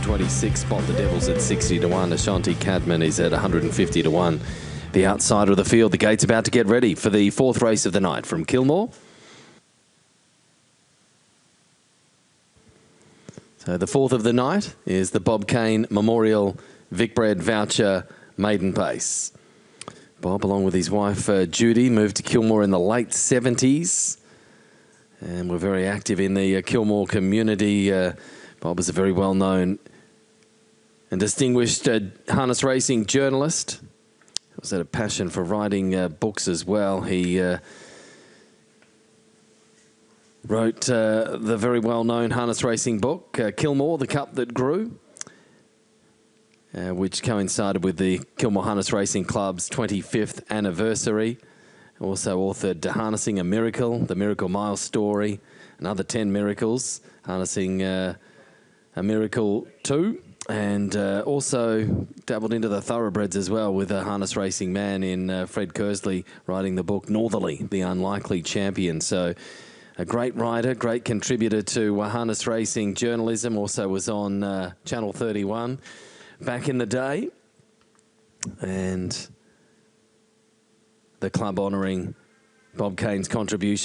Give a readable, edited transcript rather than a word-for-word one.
26. Spot the Devils at 60 to 1. Ashanti Cadman is at 150 to 1. The outsider of the field, the gate's about to get ready for the fourth race of the night from Kilmore. So the fourth of the night is the Bob Kane Memorial Vicbred Voucher Maiden Pace. Bob, along with his wife Judy, moved to Kilmore in the late 70s and were very active in the Kilmore community. Bob was a very well-known and distinguished harness racing journalist. He also had a passion for writing books as well. He wrote the very well-known harness racing book, Kilmore, The Cup That Grew, which coincided with the Kilmore Harness Racing Club's 25th anniversary. Also authored Harnessing a Miracle, The Miracle Mile Story, another 10 miracles, Harnessing a Miracle 2, and also dabbled into the thoroughbreds as well with a harness racing man in Fred Kersley writing the book Northerly, The Unlikely Champion. So a great writer, great contributor to harness racing journalism, also was on Channel 31 back in the day. And the club honouring Bob Kane's contribution